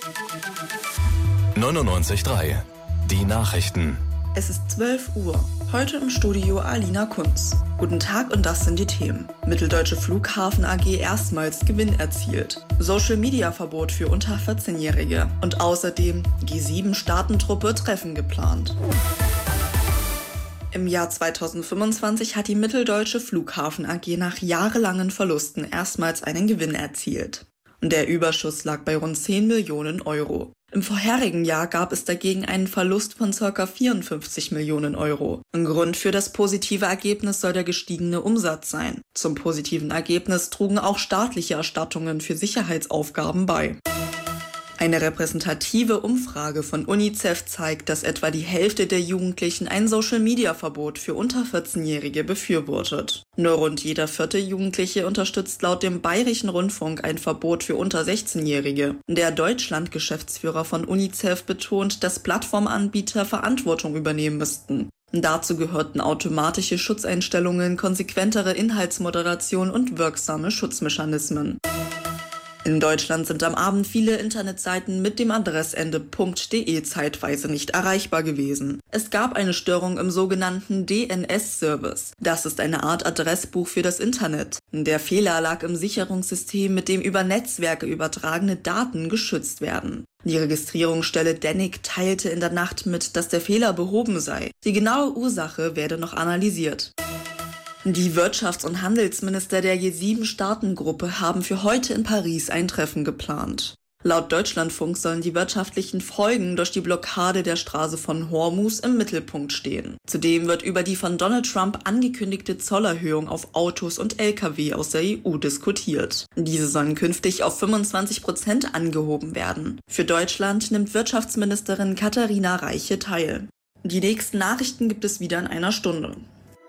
99.3 Die Nachrichten. Es ist 12 Uhr. Heute im Studio Alina Kunz. Guten Tag und das sind die Themen. Mitteldeutsche Flughafen AG erstmals Gewinn erzielt. Social-Media-Verbot für unter 14-Jährige. Und außerdem G7-Staatentruppe Treffen geplant. Im Jahr 2025 hat die Mitteldeutsche Flughafen AG nach jahrelangen Verlusten erstmals einen Gewinn erzielt. Der Überschuss lag bei rund 10 Millionen Euro. Im vorherigen Jahr gab es dagegen einen Verlust von ca. 54 Millionen Euro. Ein Grund für das positive Ergebnis soll der gestiegene Umsatz sein. Zum positiven Ergebnis trugen auch staatliche Erstattungen für Sicherheitsaufgaben bei. Eine repräsentative Umfrage von UNICEF zeigt, dass etwa die Hälfte der Jugendlichen ein Social-Media-Verbot für unter 14-Jährige befürwortet. Nur rund jeder vierte Jugendliche unterstützt laut dem Bayerischen Rundfunk ein Verbot für unter 16-Jährige. Der Deutschland-Geschäftsführer von UNICEF betont, dass Plattformanbieter Verantwortung übernehmen müssten. Dazu gehörten automatische Schutzeinstellungen, konsequentere Inhaltsmoderation und wirksame Schutzmechanismen. In Deutschland sind am Abend viele Internetseiten mit dem Adressende .de zeitweise nicht erreichbar gewesen. Es gab eine Störung im sogenannten DNS-Service. Das ist eine Art Adressbuch für das Internet. Der Fehler lag im Sicherungssystem, mit dem über Netzwerke übertragene Daten geschützt werden. Die Registrierungsstelle DENIC teilte in der Nacht mit, dass der Fehler behoben sei. Die genaue Ursache werde noch analysiert. Die Wirtschafts- und Handelsminister der G7-Staatengruppe haben für heute in Paris ein Treffen geplant. Laut Deutschlandfunk sollen die wirtschaftlichen Folgen durch die Blockade der Straße von Hormuz im Mittelpunkt stehen. Zudem wird über die von Donald Trump angekündigte Zollerhöhung auf Autos und Lkw aus der EU diskutiert. Diese sollen künftig auf 25% angehoben werden. Für Deutschland nimmt Wirtschaftsministerin Katharina Reiche teil. Die nächsten Nachrichten gibt es wieder in einer Stunde.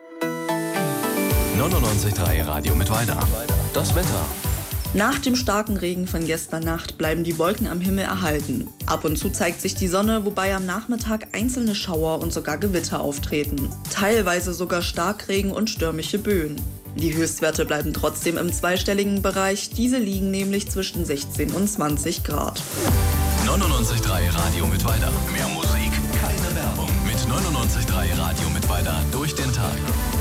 99.3 Radio Mittweida. Das Wetter. Nach dem starken Regen von gestern Nacht bleiben die Wolken am Himmel erhalten. Ab und zu zeigt sich die Sonne, wobei am Nachmittag einzelne Schauer und sogar Gewitter auftreten. Teilweise sogar Starkregen und stürmische Böen. Die Höchstwerte bleiben trotzdem im zweistelligen Bereich. Diese liegen nämlich zwischen 16 und 20 Grad. 99.3 Radio Mittweida. Mehr Musik, keine Werbung. Mit 99.3 Radio Mittweida durch den Tag.